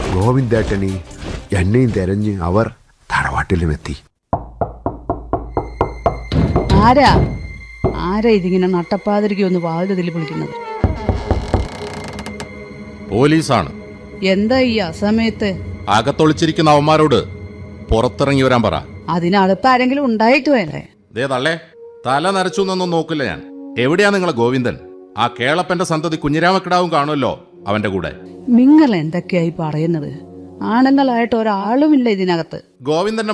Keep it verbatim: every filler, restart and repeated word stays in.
ഗോവിന്ദേട്ടനെ എന്നെയും തെരഞ്ഞ് അവർ തറവാട്ടിലുമെത്തി. ആരാ ആരാ ഇതിങ്ങനെ നട്ടപ്പാതിരിക്ക് ഒന്ന് വാതിൽ വിളിക്കുന്നത്? പോലീസാണ്. എന്താ ഈ അസമയത്ത്? അകത്തൊളിച്ചിരിക്കുന്ന അവന്മാരോട് പുറത്തിറങ്ങി വരാൻ പറ. അതിനടുത്ത് ആരെങ്കിലും ഉണ്ടായിട്ട് വേണ്ടേ? ദേ തള്ളേ, തല നരച്ചു എന്നൊന്നും നോക്കില്ല ഞാൻ. എവിടെയാ നിങ്ങളെ ഗോവിന്ദൻ? ആ കേളപ്പന്റെ സന്തതി കുഞ്ഞിരാമക്കിടാവും കാണുമല്ലോ അവന്റെ കൂടെ. നിങ്ങൾ എന്തൊക്കെയായി പറയുന്നത്? ആണുങ്ങളായിട്ട് ഒരാളുമില്ല ഇതിനകത്ത്. ഗോവിന്ദന്റെ